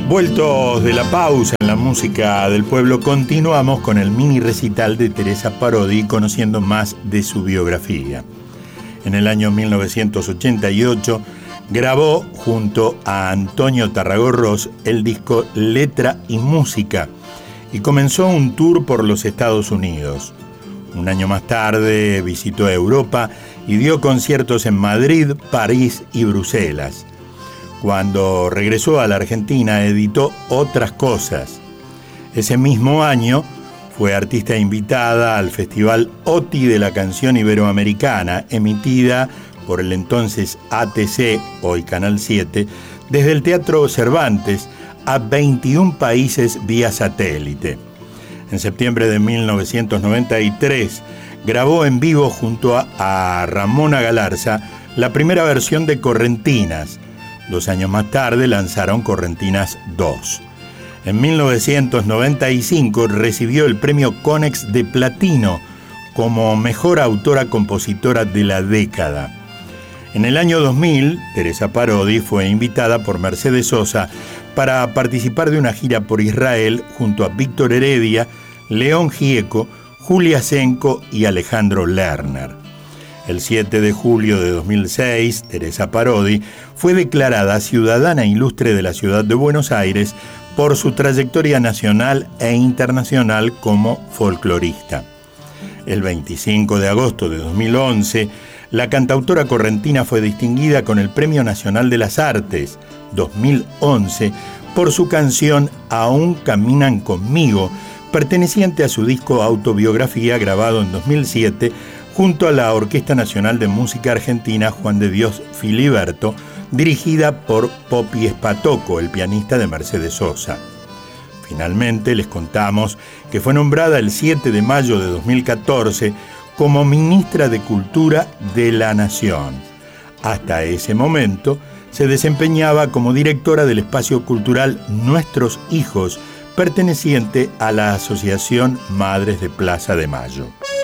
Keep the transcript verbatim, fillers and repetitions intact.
Vueltos de la pausa en la música del pueblo, continuamos con el mini recital de Teresa Parodi, conociendo más de su biografía. En el año mil novecientos ochenta y ocho grabó junto a Antonio Tarragorros el disco Letra y Música y comenzó un tour por los Estados Unidos. Un año más tarde visitó Europa y dio conciertos en Madrid, París y Bruselas. Cuando regresó a la Argentina, editó Otras Cosas. Ese mismo año fue artista invitada al Festival O T I de la Canción Iberoamericana, emitida por el entonces A T C, hoy Canal siete, desde el Teatro Cervantes a veintiún países vía satélite. En septiembre de mil novecientos noventa y tres grabó en vivo junto a, a Ramona Galarza la primera versión de Correntinas. Dos años más tarde lanzaron Correntinas dos. En mil novecientos noventa y cinco recibió el premio Conex de Platino como mejor autora-compositora de la década. En el año dos mil, Teresa Parodi fue invitada por Mercedes Sosa para participar de una gira por Israel junto a Víctor Heredia, León Gieco, Julia Senko y Alejandro Lerner. El siete de julio de dos mil seis, Teresa Parodi fue declarada ciudadana ilustre de la ciudad de Buenos Aires por su trayectoria nacional e internacional como folclorista. El veinticinco de agosto de dos mil once, la cantautora correntina fue distinguida con el Premio Nacional de las Artes dos mil once por su canción Aún Caminan Conmigo, perteneciente a su disco Autobiografía, grabado en dos mil siete junto a la Orquesta Nacional de Música Argentina Juan de Dios Filiberto, dirigida por Popi Espatoco, el pianista de Mercedes Sosa. Finalmente les contamos que fue nombrada el siete de mayo de dos mil catorce como Ministra de Cultura de la Nación. Hasta ese momento se desempeñaba como directora del espacio cultural Nuestros Hijos, perteneciente a la Asociación Madres de Plaza de Mayo.